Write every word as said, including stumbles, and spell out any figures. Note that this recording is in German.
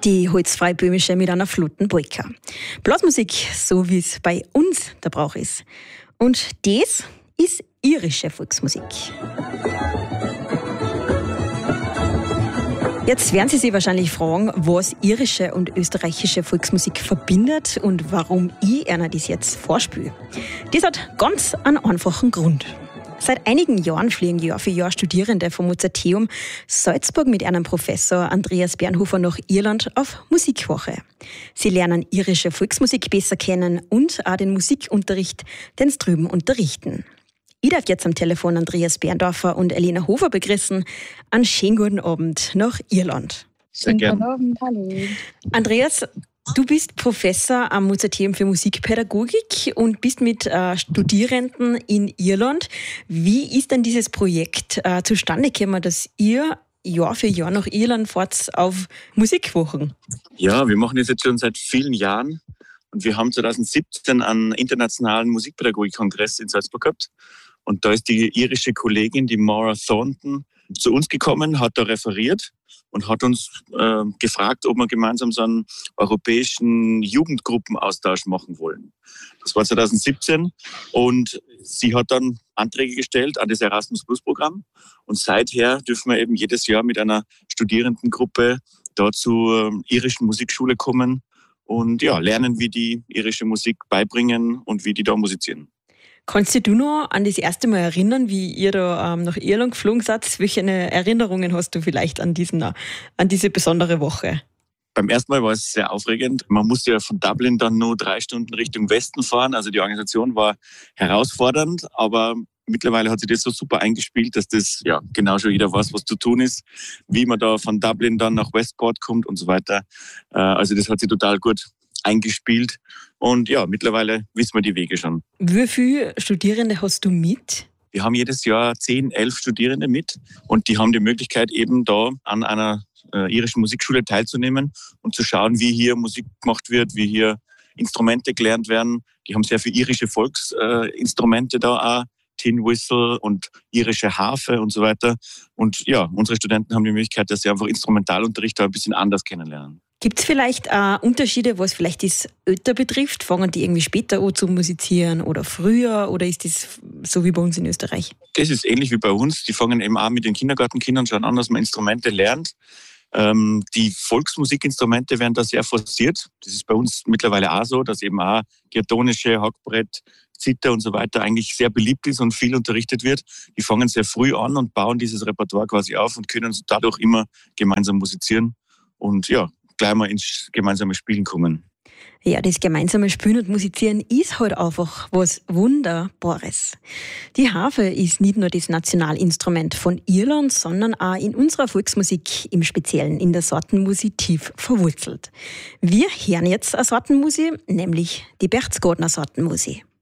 die holzfreiböhmische mit einer flotten Polka. Blasmusik, so wie es bei uns der Brauch ist. Und das ist irische Volksmusik. Jetzt werden Sie sich wahrscheinlich fragen, was irische und österreichische Volksmusik verbindet und warum ich einer das jetzt vorspiele. Das hat ganz einen einfachen Grund. Seit einigen Jahren fliegen Jahr für Jahr Studierende vom Mozarteum Salzburg mit einem Professor Andreas Bernhofer nach Irland auf Musikwoche. Sie lernen irische Volksmusik besser kennen und auch den Musikunterricht, den sie drüben unterrichten. Ich darf jetzt am Telefon Andreas Berndorfer und Elena Hofer begrüßen. Einen schönen guten Abend nach Irland. Sehr gerne. Guten Abend, hallo. Andreas, du bist Professor am Mozarteum für Musikpädagogik und bist mit äh, Studierenden in Irland. Wie ist denn dieses Projekt äh, zustande gekommen, dass ihr Jahr für Jahr nach Irland fahrt auf Musikwochen? Ja, wir machen das jetzt schon seit vielen Jahren und wir haben zwanzig siebzehn einen internationalen Musikpädagogik-Kongress in Salzburg gehabt. Und da ist die irische Kollegin, die Maura Thornton, zu uns gekommen, hat da referiert und hat uns äh, gefragt, ob wir gemeinsam so einen europäischen Jugendgruppenaustausch machen wollen. Das war zwanzig siebzehn und sie hat dann Anträge gestellt an das Erasmus-Plus-Programm und seither dürfen wir eben jedes Jahr mit einer Studierendengruppe da zur äh, irischen Musikschule kommen und ja, lernen, wie die irische Musik beibringen und wie die da musizieren. Kannst du dich noch an das erste Mal erinnern, wie ihr da ähm, nach Irland geflogen seid? Welche Erinnerungen hast du vielleicht an, diesen, an diese besondere Woche? Beim ersten Mal war es sehr aufregend. Man musste ja von Dublin dann nur drei Stunden Richtung Westen fahren. Also die Organisation war herausfordernd, aber mittlerweile hat sich das so super eingespielt, dass das ja genau schon jeder weiß, was zu tun ist, wie man da von Dublin dann nach Westport kommt und so weiter. Also das hat sich total gut eingespielt und ja, mittlerweile wissen wir die Wege schon. Wie viele Studierende hast du mit? Wir haben jedes Jahr zehn, elf Studierende mit und die haben die Möglichkeit eben da an einer äh, irischen Musikschule teilzunehmen und zu schauen, wie hier Musik gemacht wird, wie hier Instrumente gelernt werden. Die haben sehr viele irische Volksinstrumente äh, da auch, Tin Whistle und irische Harfe und so weiter. Und ja, unsere Studenten haben die Möglichkeit, dass sie einfach Instrumentalunterricht da ein bisschen anders kennenlernen. Gibt es vielleicht äh, Unterschiede, was vielleicht das Alter betrifft? Fangen die irgendwie später an zu musizieren oder früher? Oder ist das so wie bei uns in Österreich? Das ist ähnlich wie bei uns. Die fangen eben auch mit den Kindergartenkindern schon an, dass man Instrumente lernt. Ähm, die Volksmusikinstrumente werden da sehr forciert. Das ist bei uns mittlerweile auch so, dass eben auch diatonische, Hackbrett, Zither und so weiter eigentlich sehr beliebt ist und viel unterrichtet wird. Die fangen sehr früh an und bauen dieses Repertoire quasi auf und können dadurch immer gemeinsam musizieren. Und ja, gleich mal ins gemeinsame Spielen kommen. Ja, das gemeinsame Spielen und Musizieren ist halt einfach was Wunderbares. Die Harfe ist nicht nur das Nationalinstrument von Irland, sondern auch in unserer Volksmusik, im Speziellen in der Sortenmusik, tief verwurzelt. Wir hören jetzt eine Sortenmusik, nämlich die Berchtesgadener Sortenmusik.